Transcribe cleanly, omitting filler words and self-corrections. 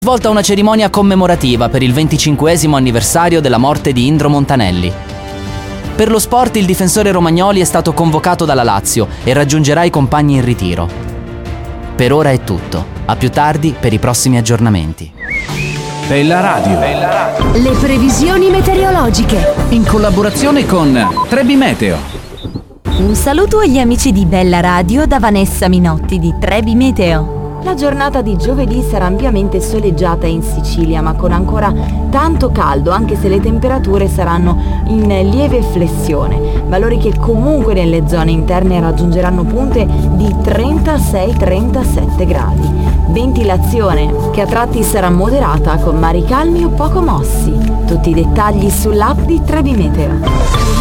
svolta una cerimonia commemorativa per il 25esimo anniversario della morte di Indro Montanelli. Per lo sport il difensore Romagnoli è stato convocato dalla Lazio e raggiungerà i compagni in ritiro. Per ora è tutto, a più tardi per i prossimi aggiornamenti. Bella Radio. Le previsioni meteorologiche In collaborazione con Trebi Meteo. Un saluto agli amici di Bella Radio da Vanessa Minotti di Trebi Meteo. La giornata di giovedì sarà ampiamente soleggiata in Sicilia, ma con ancora tanto caldo, anche se le temperature saranno in lieve flessione, valori che comunque nelle zone interne raggiungeranno punte di 36-37 gradi. Ventilazione che a tratti sarà moderata con mari calmi o poco mossi. Tutti i dettagli sull'app di Trebi Meteo.